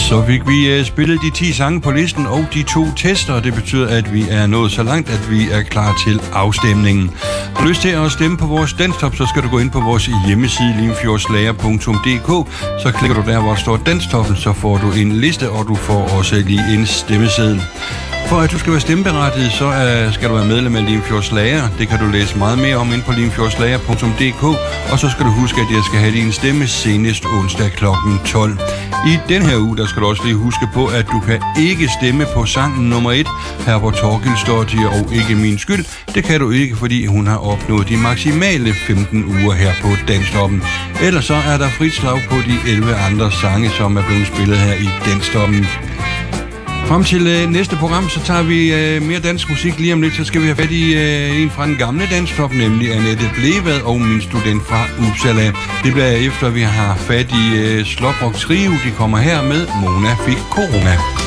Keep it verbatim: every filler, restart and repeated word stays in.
Så fik vi uh, spillet de ti sange på listen og de to tester. Det betyder, at vi er nået så langt, at vi er klar til afstemningen. Har du lyst til at stemme på vores Danstop, så skal du gå ind på vores hjemmeside limfjordslager punktum d k. Så klikker du der, hvor der står Danstoppen, så får du en liste, og du får også lige en stemmeseddel. For at du skal være stemmeberettiget, så uh, skal du være medlem af Limfjordslager. Det kan du læse meget mere om inde på limfjordslager punktum d k. Og så skal du huske, at jeg skal have din stemme senest onsdag klokken tolv. I den her uge, der skal du også lige huske på, at du kan ikke stemme på sang nummer et, her hvor Torgild står til og ikke min skyld. Det kan du ikke, fordi hun har opnået de maksimale femten uger her på Danstoppen. Ellers så er der frit slag på de elleve andre sange, som er blevet spillet her i Danstoppen. Frem til øh, næste program, så tager vi øh, mere dansk musik. Lige om lidt, så skal vi have fat i øh, en fra den gamle Danstop, nemlig Annette Blevad og min student fra Uppsala. Det bliver efter, vi har fat i øh, Slåbrok Trio. De kommer her med Mona fik corona.